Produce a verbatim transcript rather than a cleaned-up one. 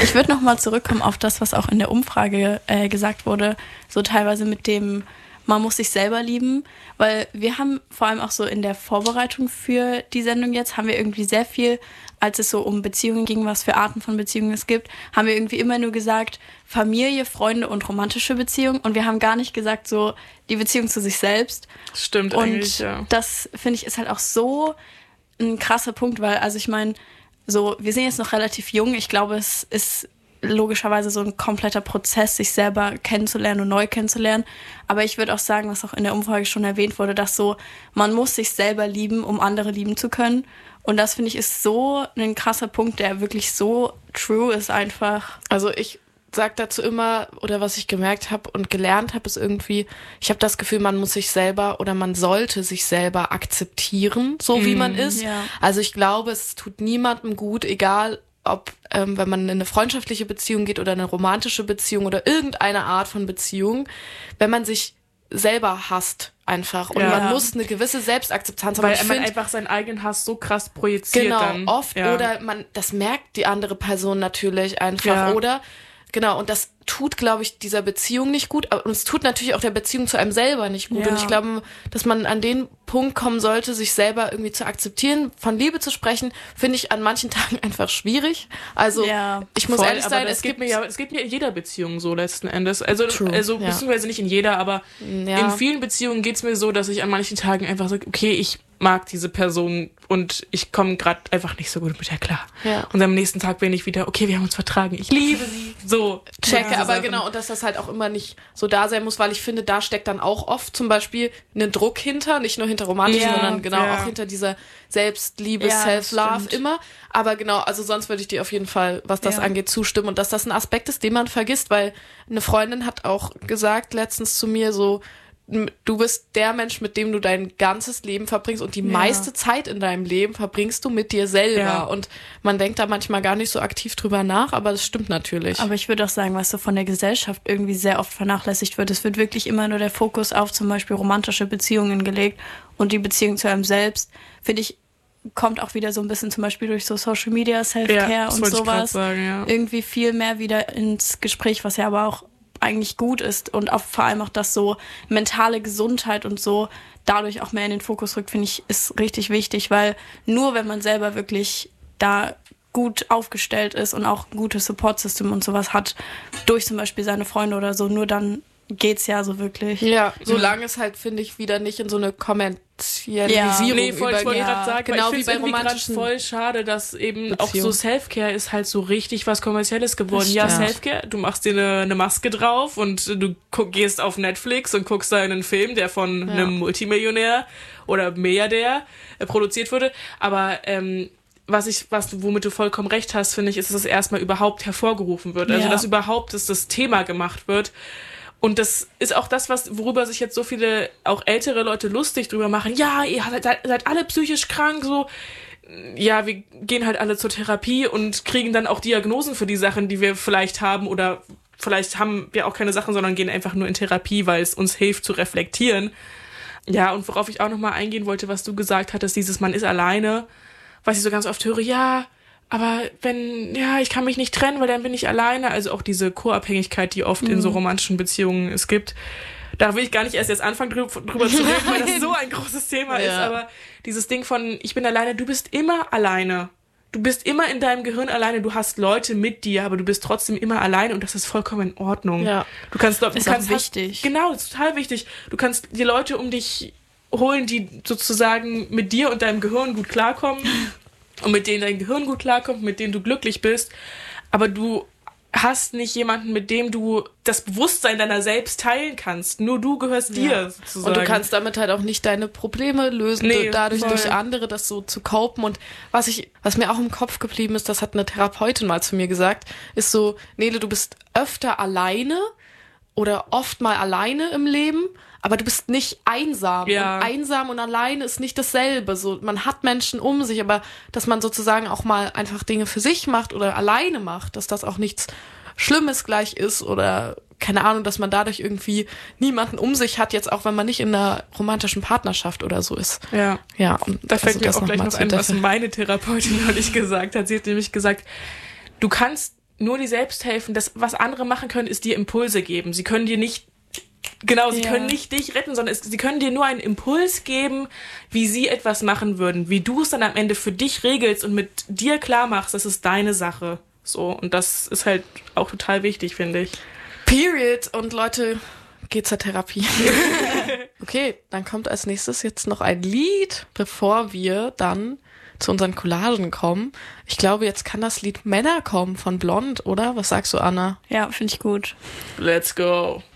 Ich würde nochmal zurückkommen auf das, was auch in der Umfrage äh, gesagt wurde, so teilweise mit dem, man muss sich selber lieben, weil wir haben vor allem auch so in der Vorbereitung für die Sendung jetzt, haben wir irgendwie sehr viel, als es so um Beziehungen ging, was für Arten von Beziehungen es gibt, haben wir irgendwie immer nur gesagt, Familie, Freunde und romantische Beziehungen, und wir haben gar nicht gesagt so die Beziehung zu sich selbst. Stimmt und eigentlich, ja. Und das, finde ich, ist halt auch so ein krasser Punkt, weil, also ich meine, so, wir sind jetzt noch relativ jung, ich glaube, es ist logischerweise so ein kompletter Prozess, sich selber kennenzulernen und neu kennenzulernen. Aber ich würde auch sagen, was auch in der Umfrage schon erwähnt wurde, dass so, man muss sich selber lieben, um andere lieben zu können. Und das, finde ich, ist so ein krasser Punkt, der wirklich so true ist einfach. Also ich sag dazu immer, oder was ich gemerkt habe und gelernt habe, ist irgendwie, ich habe das Gefühl, man muss sich selber oder man sollte sich selber akzeptieren, so mm, wie man ist. Ja. Also ich glaube, es tut niemandem gut, egal ob, ähm, wenn man in eine freundschaftliche Beziehung geht oder eine romantische Beziehung oder irgendeine Art von Beziehung, wenn man sich selber hasst einfach. Und ja. man muss eine gewisse Selbstakzeptanz haben. Weil ich man find, einfach seinen eigenen Hass so krass projiziert genau, dann. oft. Ja. Oder man, das merkt die andere Person natürlich einfach. Ja. Oder, genau, und das tut, glaube ich, dieser Beziehung nicht gut. Und es tut natürlich auch der Beziehung zu einem selber nicht gut. Ja. Und ich glaube, dass man an den Punkt kommen sollte, sich selber irgendwie zu akzeptieren. Von Liebe zu sprechen, finde ich an manchen Tagen einfach schwierig. Also, ja, ich muss voll, ehrlich sein, es es gibt gibt mir ja, es gibt mir in jeder Beziehung so letzten Endes. Also, True, also ja. beziehungsweise nicht in jeder, aber ja. in vielen Beziehungen geht's mir so, dass ich an manchen Tagen einfach sage, okay, ich mag diese Person und ich komme gerade einfach nicht so gut mit der klar. Ja. Und am nächsten Tag bin ich wieder, okay, wir haben uns vertragen, ich liebe sie. So. Checke, Ja, aber Sachen. genau, und dass das halt auch immer nicht so da sein muss, weil ich finde, da steckt dann auch oft zum Beispiel ein Druck hinter, nicht nur hinter romantisch, Ja, sondern genau ja. auch hinter dieser Selbstliebe, Ja, Self-Love stimmt. immer. Aber genau, also sonst würde ich dir auf jeden Fall, was das Ja. angeht, zustimmen und dass das ein Aspekt ist, den man vergisst, weil eine Freundin hat auch gesagt letztens zu mir so, du bist der Mensch, mit dem du dein ganzes Leben verbringst und die Ja. meiste Zeit in deinem Leben verbringst du mit dir selber. Ja. Und man denkt da manchmal gar nicht so aktiv drüber nach, aber das stimmt natürlich. Aber ich würde auch sagen, was so von der Gesellschaft irgendwie sehr oft vernachlässigt wird, es wird wirklich immer nur der Fokus auf zum Beispiel romantische Beziehungen gelegt und die Beziehung zu einem selbst, finde ich, kommt auch wieder so ein bisschen zum Beispiel durch so Social Media, Self-Care Ja, das und wollte ich grad sowas sagen, ja. irgendwie viel mehr wieder ins Gespräch, was ja aber auch eigentlich gut ist und auch vor allem auch, dass so mentale Gesundheit und so dadurch auch mehr in den Fokus rückt, finde ich, ist richtig wichtig, weil nur wenn man selber wirklich da gut aufgestellt ist und auch ein gutes Support-System und sowas hat, durch zum Beispiel seine Freunde oder so, nur dann geht's ja so wirklich. Ja, solange es halt, finde ich, wieder nicht in so eine Kommerzialisierung Ja. Nee, voll, ich wollte übergeht. gerade sagen, Genau weil wie ich bei finde es gerade romantischen voll schade, dass eben auch so Beziehungen. Self-Care ist halt so richtig was Kommerzielles geworden. Das Ja, stimmt. Self-Care, du machst dir eine, eine Maske drauf und du guck, gehst auf Netflix und guckst da einen Film, der von Ja. einem Multimillionär oder Milliardär äh, produziert wurde. Aber ähm, was ich, was du, womit du vollkommen recht hast, finde ich, ist, dass es erstmal überhaupt hervorgerufen wird. Also, Ja. dass überhaupt dass das Thema gemacht wird. Und das ist auch das, was, worüber sich jetzt so viele, auch ältere Leute lustig drüber machen. Ja, ihr seid, seid alle psychisch krank, so. Ja, wir gehen halt alle zur Therapie und kriegen dann auch Diagnosen für die Sachen, die wir vielleicht haben, oder vielleicht haben wir auch keine Sachen, sondern gehen einfach nur in Therapie, weil es uns hilft zu reflektieren. Ja, und worauf ich auch nochmal eingehen wollte, was du gesagt hattest, dieses man ist alleine, was ich so ganz oft höre, ja, aber wenn, ja, ich kann mich nicht trennen, weil dann bin ich alleine. Also auch diese Co-Abhängigkeit, die oft mhm. in so romantischen Beziehungen es gibt. Da will ich gar nicht erst jetzt anfangen, drüber, drüber zu reden, weil das so ein großes Thema ja. ist. Aber dieses Ding von, ich bin alleine, du bist immer alleine. Du bist immer in deinem Gehirn alleine. Du hast Leute mit dir, aber du bist trotzdem immer alleine und das ist vollkommen in Ordnung. Ja. Du kannst, du Ist kannst auch wichtig. Hast, genau, das ist total wichtig. Du kannst die Leute um dich holen, die sozusagen mit dir und deinem Gehirn gut klarkommen. Und mit denen dein Gehirn gut klarkommt, mit denen du glücklich bist. Aber du hast nicht jemanden, mit dem du das Bewusstsein deiner selbst teilen kannst. Nur du gehörst dir, Ja. sozusagen. Und du kannst damit halt auch nicht deine Probleme lösen, Nee, dadurch voll. durch andere das so zu copen. Und was ich, was mir auch im Kopf geblieben ist, das hat eine Therapeutin mal zu mir gesagt, ist so, Nele, du bist öfter alleine oder oft mal alleine im Leben, aber du bist nicht einsam. Ja. Und einsam und alleine ist nicht dasselbe. So, man hat Menschen um sich, aber dass man sozusagen auch mal einfach Dinge für sich macht oder alleine macht, dass das auch nichts Schlimmes gleich ist oder keine Ahnung, dass man dadurch irgendwie niemanden um sich hat, jetzt auch wenn man nicht in einer romantischen Partnerschaft oder so ist. Ja. Ja, und Da fällt also mir auch gleich mal noch zu ein, was der- meine Therapeutin neulich gesagt hat. Sie hat nämlich gesagt, du kannst nur die selbst helfen. Das, was andere machen können, ist dir Impulse geben. Sie können dir nicht, genau, sie Ja. können nicht dich retten, sondern es, sie können dir nur einen Impuls geben, wie sie etwas machen würden. Wie du es dann am Ende für dich regelst und mit dir klar machst, das ist deine Sache. So, und das ist halt auch total wichtig, finde ich. Period. Und Leute, geht zur Therapie. Okay, dann kommt als nächstes jetzt noch ein Lied, bevor wir dann zu unseren Collagen kommen. Ich glaube, jetzt kann das Lied Männer kommen von Blond, oder? Was sagst du, Anna? Ja, finde ich gut. Let's go.